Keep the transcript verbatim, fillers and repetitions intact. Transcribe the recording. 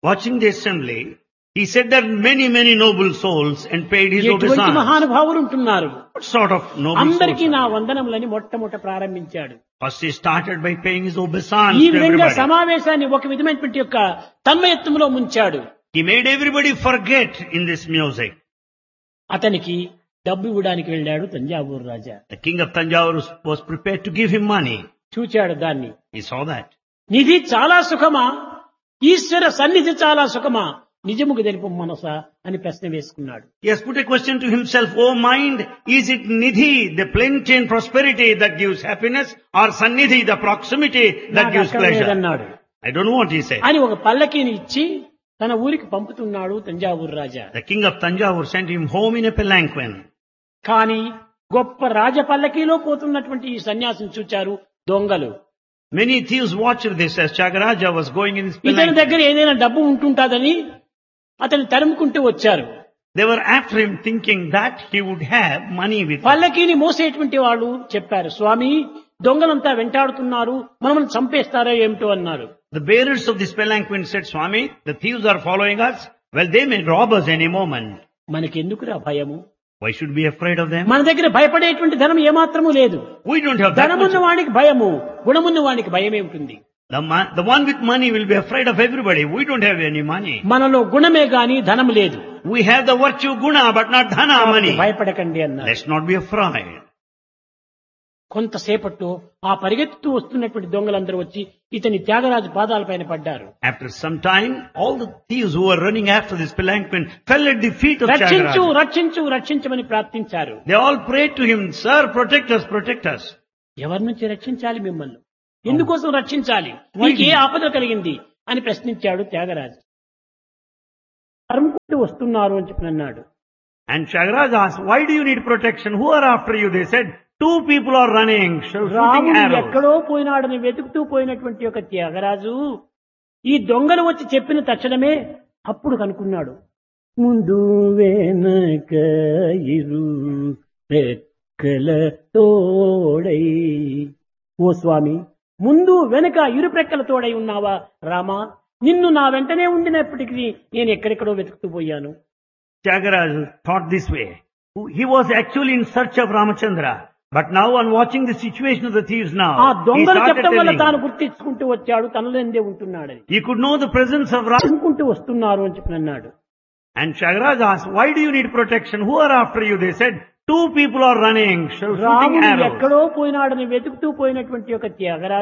watching the assembly, he said that many, many noble souls and paid his ఎటువంటి obeisance. మహానుభావులు ఉంటున్నారు. What sort of noble అందరికీ souls నా are they? వందనములని మొట్టమొదట ప్రారంభించాడు. First he started by paying his obeisance ఈ to విధంగా everybody. సమావేశాన్ని ఒక విధమైనటువంటి యొక్క తన్మయత్వంలో ముంచాడు. He made everybody forget in this music. అతనికి డబ్బు ఇవ్వడానికి వెళ్ళాడు తంజావూరు రాజా. The king of Tanjavur was- was prepared to give him money. చూచాడు దాన్ని. He saw that. నిధి చాలా సుఖమా, ఈశ్వర సన్నిధి చాలా సుఖమా, నిజముకు తెలుపు మనసా అని ప్రశ్న వేసుకున్నాడు. He has put a question to himself, oh mind, is it Nidhi, the plenty and prosperity that gives happiness, or Sannidhi, the proximity that నాకు gives అక్కడ pleasure? లేదన్నాడు I don't know what he said. అని ఒక పల్లకీని ఇచ్చి తన ఊరికి పంపుతున్నాడు తంజావూరు రాజా. The king of Tanjavur sent him home in a palanquin. కానీ గొప్ప రాజ పల్లకీలో పోతున్నటువంటి ఈ సన్యాసిని చూచారు దొంగలు. Many thieves watched this as Chagaraja was going in his ఇతని palanquin. దగ్గర ఏదైనా డబ్బు ఉంటుంటాదని అతన్ని తరుముకుంటూ వచ్చారు. They were after him thinking that he would have money with him. పల్లకీని మోసేటువంటి వాళ్ళు చెప్పారు, స్వామి దొంగలంతా వెంటాడుతున్నారు, మనల్ని చంపేస్తారో ఏమిటో అన్నారు. The bearers of this palanquin said, Swami, the thieves are following us. Well, they may rob us any moment. మనకెందుకురా భయము? Why should we be afraid of them? మన దగ్గర భయపడేటువంటి ధనం ఏమాత్రము లేదు. We don't have that ధనమున్న much. వాడికి భయము, గుణమున్న వాడికి భయమే ఉంటుంది. The, ma- the one with money will be afraid of everybody. We don't have any money. మనలో గుణమే గాని ధనము లేదు. We have the virtue guna, but not dhana money. భయపడకండి అన్నారు. Let's not be afraid. కొంతసేపట్లో ఆ పరిగెత్తుతూ వస్తున్నటువంటి దొంగలందరూ వచ్చి ఇతని త్యాగరాజు పాదాలపైన పడ్డారు. After some time, all the thieves who were running after this palanquin fell at the feet of రక్షించు Chagaraja. రక్షించు రక్షించమని ప్రార్థించారు. They all prayed to him, Sir, protect us, protect us. ఎవరి నుంచి రక్షించాలి మిమ్మల్ని? ఎందుకోసం రక్షించాలి? Why నీకు ఏ did- ఆపద కలిగింది అని ప్రశ్నించాడు త్యాగరాజు. తరుముకుంటూ వస్తున్నారు అని చెప్పి అన్నాడు. And Chagaraja asked, why do you need protection? Who are after you? They said, two people are running, shooting రాముడు arrows. ఎక్కడో పోయినాడని వెతుకుతూ పోయినటువంటి ఒక త్యాగరాజు ఈ దొంగలు వచ్చి చెప్పిన తక్షణమే అప్పుడు కనుక్కున్నాడు. ముందు వెనక ఇరు రెక్కల తోడై, ఓ స్వామి ముందు వెనక ఇరు రెక్కల తోడై ఉన్నావా రామా? నిన్ను నా వెంటనే ఉండినప్పటికీ నేను ఎక్కడెక్కడో వెతుకుతూ పోయాను. Chagaraja thought this way. He was actually in search of Ramachandra. But now on watching the situation of the thieves ఆ now, he దొంగలు started చెప్పడం వల్ల telling. తాను గుర్తించుకుంటూ వచ్చాడు తనలోందే ఉంటున్నాడని. He could know the presence of Ram. అనుకుంటూ వస్తున్నారు అని చెప్పి అన్నాడు. And Chagaraja asked, why do you need protection? Who are after you? They said, two people are running, shooting రాముడు arrows. ఎక్కడో పోయినాడని వెతుకుతూ పోయినటువంటి ఒక త్యాగరాజు